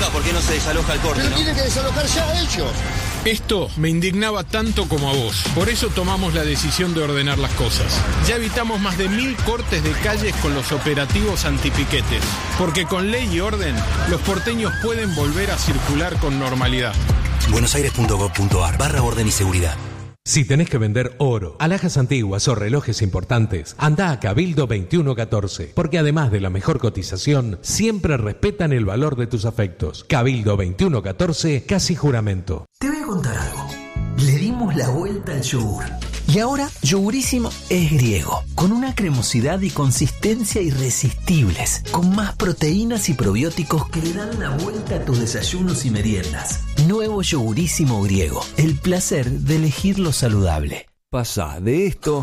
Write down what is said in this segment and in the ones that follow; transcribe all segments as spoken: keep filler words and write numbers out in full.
pregunta por qué no se desaloja el corte, Pero ¿no? tienen que desalojar ya ellos. Esto me indignaba tanto como a vos. Por eso tomamos la decisión de ordenar las cosas. Ya evitamos más de mil cortes de calles con los operativos antipiquetes. Porque con ley y orden, los porteños pueden volver a circular con normalidad. buenosaires.gov.ar barra orden y seguridad. Si tenés que vender oro, alhajas antiguas o relojes importantes, anda a Cabildo veintiuno catorce, porque además de la mejor cotización, siempre respetan el valor de tus afectos. Cabildo veintiuno catorce, casi juramento. Te voy a contar algo. Le dimos la vuelta al yogur. Y ahora, Yogurísimo es griego, con una cremosidad y consistencia irresistibles, con más proteínas y probióticos que le dan la vuelta a tus desayunos y meriendas. Nuevo Yogurísimo griego, el placer de elegir lo saludable. Pasá de esto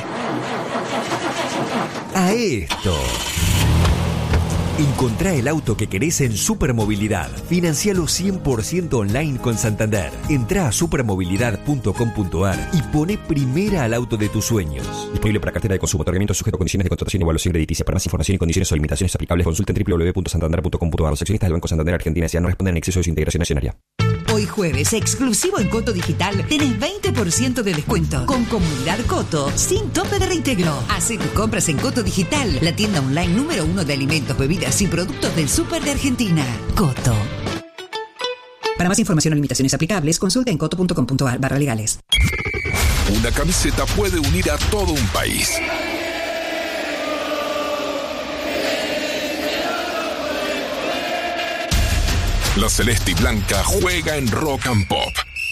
a esto. Encontrá el auto que querés en Supermovilidad. Financialo cien por ciento online con Santander. Entrá a supermovilidad punto com punto ar y poné primera al auto de tus sueños. Disponible para cartera de consumo. Otorgamiento sujeto a condiciones de contratación y evaluación crediticia. Para más información y condiciones o limitaciones aplicables, consulten doble u doble u doble u punto santander punto com punto ar. Los accionistas del Banco Santander Argentina S A no responden en exceso de su integración accionaria. Hoy jueves, exclusivo en Coto Digital, tenés veinte por ciento de descuento con Comunidad Coto, sin tope de reintegro. Hacé tus compras en Coto Digital, la tienda online número uno de alimentos, bebidas y productos del súper de Argentina. Coto. Para más información o limitaciones aplicables, consulta en coto punto com punto ar barra legales. Una camiseta puede unir a todo un país. La celeste y blanca juega en Rock and Pop.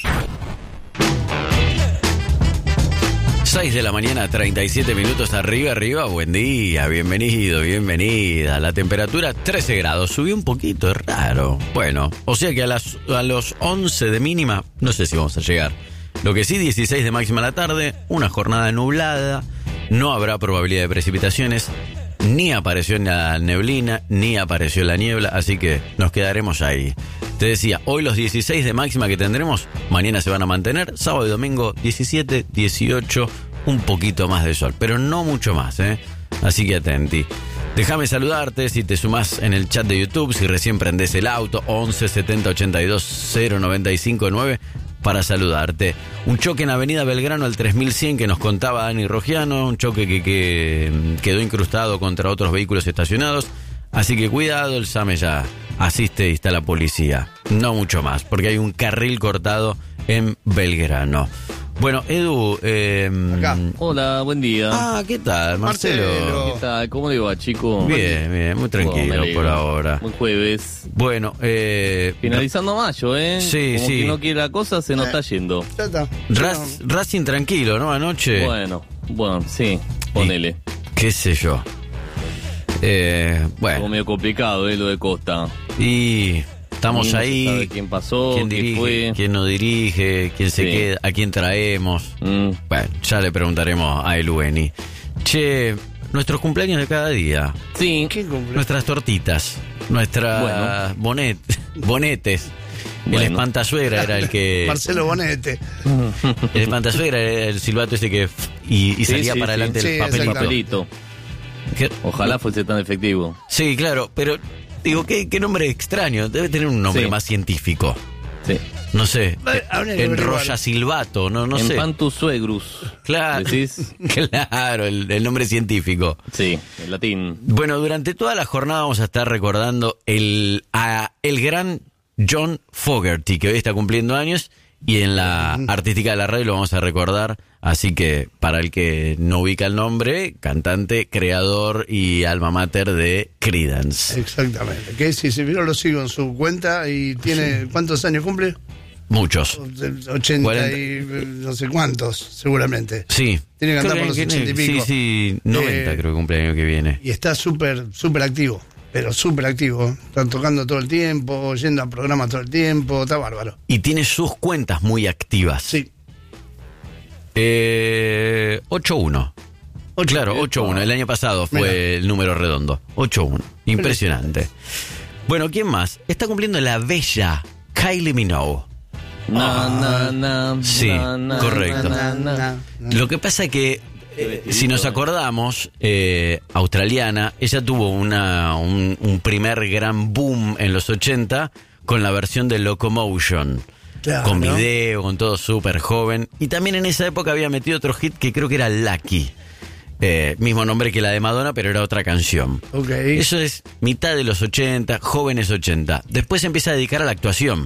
seis de la mañana, treinta y siete minutos, arriba, arriba, buen día, bienvenido, bienvenida. La temperatura trece grados, subió un poquito, es raro. Bueno, o sea que a, las, a los once de mínima, no sé si vamos a llegar. Lo que sí, dieciséis de máxima a la tarde, una jornada nublada, no habrá probabilidad de precipitaciones. Ni apareció la neblina, ni apareció la niebla, así que nos quedaremos ahí. Te decía, hoy los dieciséis de máxima que tendremos, mañana se van a mantener, sábado y domingo diecisiete, dieciocho, un poquito más de sol, pero no mucho más, ¿eh? Así que atenti. Déjame saludarte si te sumás en el chat de YouTube, si recién prendés el auto, once setenta ochenta y dos cero noventa y cinco nueve, para saludarte. Un choque en Avenida Belgrano al tres mil cien que nos contaba Dani Rogiano, un choque que, que quedó incrustado contra otros vehículos estacionados, así que cuidado, el SAME ya asiste y está la policía. No mucho más, porque hay un carril cortado en Belgrano. Bueno, Edu... Eh, Hola, buen día. Ah, ¿qué tal, Marcelo? Marcelo. ¿Qué tal? ¿Cómo le va, chico? Bien, bien, muy tranquilo oh, por ahora. Buen jueves. Bueno, eh... finalizando mayo, ¿eh? Sí, Como sí. que no quiere la cosa, se nos eh, está yendo. Ya está. Ras, Racing tranquilo, ¿no? Anoche. Bueno, bueno, sí, ponele. Y, qué sé yo. Eh, bueno. Como medio complicado, ¿eh? Lo de Costa. Y... Estamos no ahí. Sabe quién pasó, quién quién dirige, fue. quién no dirige, quién se sí. queda, a quién traemos. Mm. Bueno, ya le preguntaremos a Elueni. Che, nuestros cumpleaños de cada día. Sí. ¿Qué cumpleaños? Nuestras tortitas, nuestras bueno. bonet, bonetes. Bueno. El espantasuegra era el que... Marcelo Bonete. El espantasuegra era el silbato ese que... Y, y salía sí, sí, para adelante sí. el Sí, papelito. papelito. Ojalá fuese tan efectivo. Sí, claro, pero... Digo, ¿qué, qué nombre extraño? Debe tener un nombre sí. más científico. Sí. No sé. Enrolla silbato, no, no en sé. Pantus suegrus. Claro. ¿Decís? Claro, el, el nombre científico. Sí, el latín. Bueno, durante toda la jornada vamos a estar recordando el, a el gran John Fogerty, que hoy está cumpliendo años, y en la artística de la radio lo vamos a recordar. Así que, para el que no ubica el nombre, cantante, creador y alma mater de Creedence. Exactamente. Que si se vieron lo sigo en su cuenta y tiene... Sí. ¿Cuántos años cumple? Muchos. ochenta cuarenta y no sé cuántos, seguramente. Sí. Tiene que andar por los ochenta y pico. Sí, sí, noventa eh, creo que cumple el año que viene. Y está súper, súper activo. Pero súper activo. Está tocando todo el tiempo, yendo a programas todo el tiempo, está bárbaro. Y tiene sus cuentas muy activas. Sí. Eh, ocho uno. Claro, ocho uno. El año pasado fue Mira. el número redondo. ocho uno. Impresionante. Bueno, ¿quién más? Está cumpliendo la bella Kylie Minogue. Na, na, na, sí, na, na, correcto. Na, na, na. Lo que pasa es que, eh, si nos acordamos, eh, australiana, ella tuvo una, un, un primer gran boom en los ochenta con la versión de Locomotion. Claro. Con video, con todo súper joven. Y también en esa época había metido otro hit que creo que era Lucky. Eh, mismo nombre que la de Madonna, pero era otra canción. Okay. Eso es mitad de los ochenta, jóvenes ochenta. Después se empieza a dedicar a la actuación.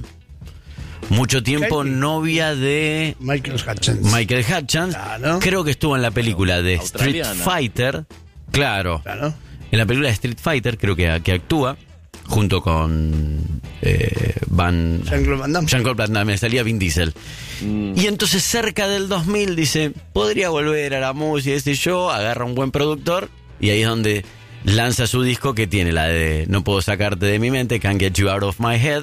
Mucho tiempo Okay. novia de Michael Hutchins. Michael Hutchins. Claro. Creo que estuvo en la película de Street Australiana. Fighter. Claro. Claro. En la película de Street Fighter creo que, que actúa junto con eh, Van Jean-Claude Van Damme. Jean-Claude Van Damme, me salía Vin Diesel. Mm. Y entonces cerca del dos mil dice, podría volver a la música, ese yo, agarra un buen productor y ahí es donde lanza su disco que tiene la de No puedo sacarte de mi mente, Can't Get You Out of My Head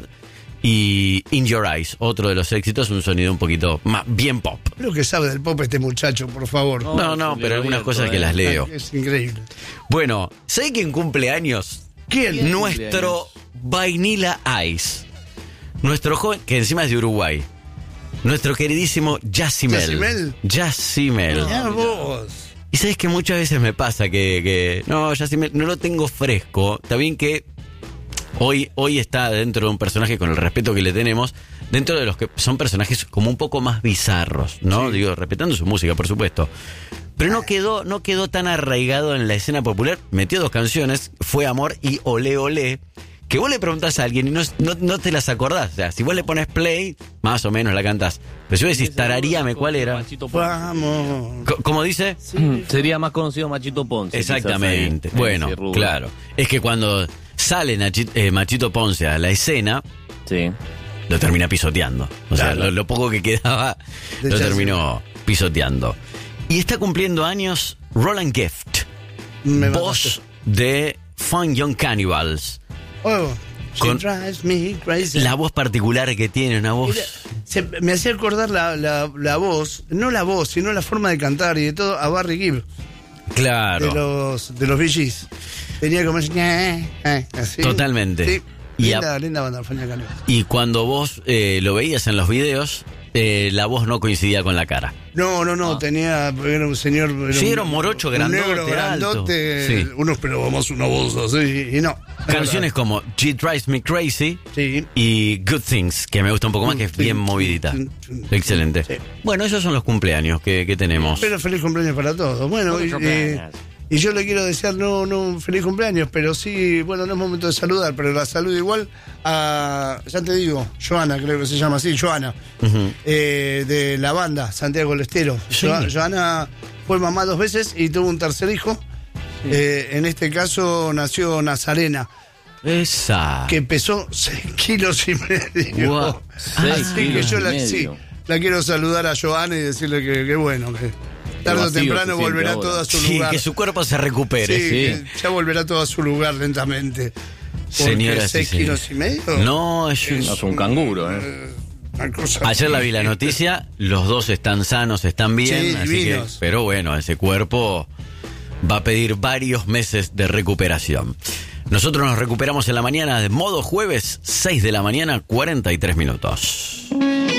y In Your Eyes, otro de los éxitos, un sonido un poquito más bien pop. Lo que sabe del pop este muchacho, por favor. No, No, no, es un pero libro algunas abierto, cosas que eh. las leo. Es increíble. Bueno, ¿sabes quién cumple años? ¿Quién? Nuestro Vanilla Ice. Nuestro joven, que encima es de Uruguay. Nuestro queridísimo Yacimel. ¿Yacimel? Yacimel. Mirá vos. Y sabes que muchas veces me pasa que, que no, Yacimel, no lo tengo fresco. Está bien que hoy, hoy está dentro de un personaje con el respeto que le tenemos, dentro de los que son personajes como un poco más bizarros, ¿no? Sí. Digo, respetando su música, por supuesto. Pero no quedó, no quedó tan arraigado en la escena popular. Metió dos canciones, Fue Amor y Olé Olé, que vos le preguntás a alguien y no, no, no te las acordás. O sea, si vos le pones play, más o menos la cantás. Pero si vos decís, tararíame, ¿cuál era? Machito Ponce. Vamos. Co- ¿Cómo dice? Mm, Sería más conocido Machito Ponce. Exactamente. quizás ahí, Bueno, en ese rubro. claro. Es que cuando sale Nachi- eh, Machito Ponce a la escena, Sí. lo termina pisoteando. O sea, Claro. lo, lo poco que quedaba De lo chance. terminó pisoteando. Y está cumpliendo años Roland Gift, Me voz de Fun Young Cannibals. Oh, she Con- drives me crazy. La voz particular que tiene, una voz... Mira, se- me hacía acordar la, la, la voz, no la voz, sino la forma de cantar y de todo, a Barry Gibb, Claro. de los de los Bee Gees. Tenía como así, eh, eh, así. Totalmente. Sí. Y Linda, a- linda banda, Fania Cannibal. Y cuando vos eh, lo veías en los videos, eh, la voz no coincidía con la cara. No, no, no, tenía, era un señor. Sí, un- era un morocho un grandote, negro grandote, alto. Sí. uno esperaba más una voz así, y no. Canciones como She Drives Me Crazy Sí. y Good Things, que me gusta un poco más, que es Sí, bien sí, movidita. sí, sí. Excelente. Sí. Bueno, esos son los cumpleaños que, que tenemos. Pero feliz cumpleaños para todos. Bueno, y, eh, y yo le quiero desear no, no un feliz cumpleaños, pero sí, bueno, no es momento de saludar, pero la saludo igual a, ya te digo, Joana, creo que se llama así, Joana, Ujú. eh, de la banda Santiago del Estero. Sí. Jo- Joana fue mamá dos veces y tuvo un tercer hijo. Eh, en este caso nació Nazarena, Esa. que pesó seis kilos y medio. Guau, Así seis que kilos yo y la, medio. sí, la quiero saludar a Joana y decirle que, que bueno, que tarde o vacío temprano se siente volverá ahora. todo a su Sí, lugar. que su cuerpo se recupere. Sí, sí. que ya volverá todo a su lugar lentamente. Porque Señoras y seis señores. kilos y medio. No, es un- No, es un canguro, ¿eh? Una cosa Ayer la vi la noticia, los dos están sanos, están bien, Sí, así que, divinos. pero bueno, ese cuerpo va a pedir varios meses de recuperación. Nosotros nos recuperamos en la mañana de modo jueves, seis de la mañana, cuarenta y tres minutos.